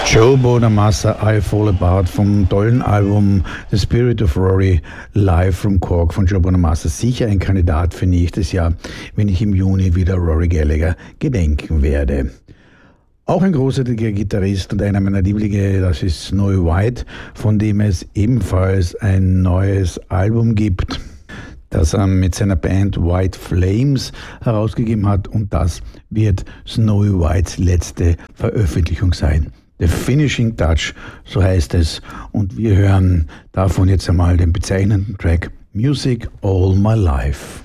Joe Bonamassa, I Fall Apart vom tollen Album The Spirit of Rory Live from Cork von Joe Bonamassa. Sicher ein Kandidat für nächstes Jahr, wenn ich im Juni wieder Rory Gallagher gedenken werde. Auch ein großartiger Gitarrist und einer meiner Lieblinge, das ist Snowy White, von dem es ebenfalls ein neues Album gibt, das er mit seiner Band White Flames herausgegeben hat, und das wird Snowy Whites letzte Veröffentlichung sein. The Finishing Touch, so heißt es, und wir hören davon jetzt einmal den bezeichnenden Track Music All My Life.